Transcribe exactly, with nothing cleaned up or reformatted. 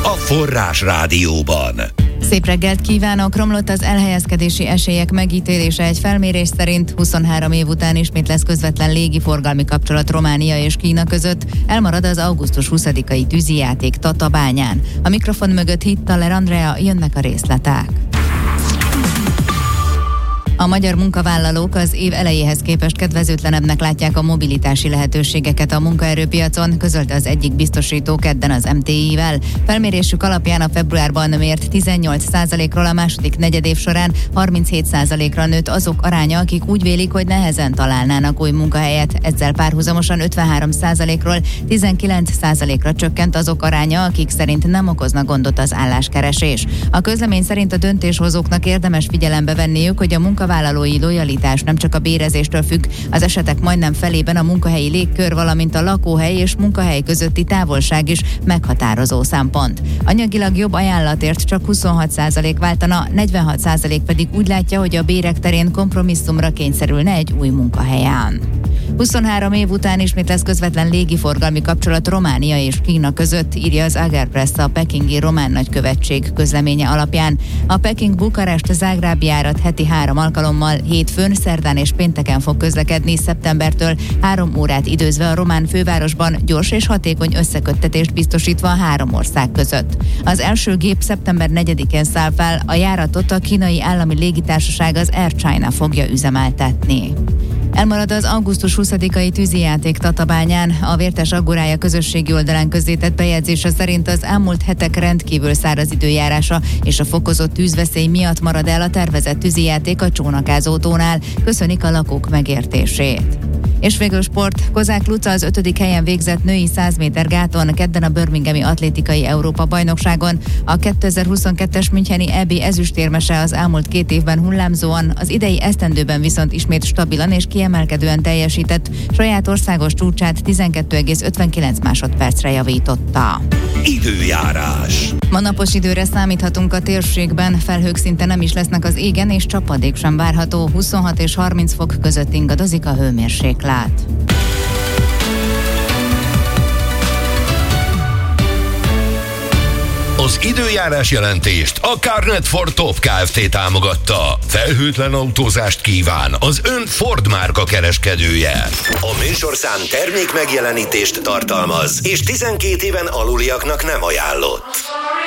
a Forrás Rádióban. Szép reggelt kívánok! Romlott az elhelyezkedési esélyek megítélése. Egy felmérés szerint huszonhárom év után ismét lesz közvetlen légiforgalmi kapcsolat Románia és Kína között. Elmarad az augusztus huszadikai tűzijáték Tatabányán. A mikrofon mögött Hittaler Andrea, jönnek a részletek. A magyar munkavállalók az év elejéhez képest kedvezőtlenebbnek látják a mobilitási lehetőségeket a munkaerőpiacon, közölte az egyik biztosító kedden az em té i-vel. Felmérésük alapján a februárban mért tizennyolc százalékról a második negyedév során harminchét százalékra nőtt azok aránya, akik úgy vélik, hogy nehezen találnának új munkahelyet. Ezzel párhuzamosan ötvenhárom százalékról tizenkilenc százalékra csökkent azok aránya, akik szerint nem okozna gondot az álláskeresés. A közlemény szerint a döntéshozóknak érdemes figyelembe venniük, hogy a munkavállalói lojalitás nem csak a bérezéstől függ, az esetek majdnem felében a munkahelyi légkör, valamint a lakóhely és munkahely közötti távolság is meghatározó szempont. Anyagilag jobb ajánlatért csak huszonhat százalék váltana, negyvenhat százalék pedig úgy látja, hogy a bérek terén kompromisszumra kényszerülne egy új munkahelyen. huszonhárom év után ismét lesz közvetlen légiforgalmi kapcsolat Románia és Kína között, írja az Agerpress a pekingi román nagykövetség közleménye alapján. A Peking-Bukarest-Zágráb járat heti három alkalommal hétfőn, szerdán és pénteken fog közlekedni szeptembertől, három órát időzve a román fővárosban, gyors és hatékony összeköttetést biztosítva a három ország között. Az első gép szeptember negyedikén száll fel, a járatot a kínai állami légitársaság, az Air China fogja üzemeltetni. Elmarad az augusztus huszadikai tűzijáték Tatabányán. A Vértes Aggorája közösségi oldalán közzétett bejegyzése szerint az elmúlt hetek rendkívül száraz időjárása és a fokozott tűzveszély miatt marad el a tervezett tűzijáték a Csónakázó tónál. Köszönik a lakók megértését. És végül sport. Kozák Luca az ötödik helyen végzett női száz méter gáton kedden a birminghami atlétikai Európa-bajnokságon. A kétezer-huszonkettes müncheni é bé ezüstérmese az elmúlt két évben hullámzóan, az idei esztendőben viszont ismét stabilan és kiemelkedően teljesített, saját országos csúcsát tizenkét egész ötvenkilenc másodpercre javította. Időjárás. Ma napos időre számíthatunk a térségben, felhők szinte nem is lesznek az égen, és csapadék sem várható, huszonhat és harminc fok között ingadozik a hőmérséklet. Az időjárás jelentést a Carnet Ford Top Kft. Támogatta. Felhőtlen autózást kíván az ön Ford márka kereskedője. A műsorszám termék megjelenítést tartalmaz, és tizenkét éven aluliaknak nem ajánlott.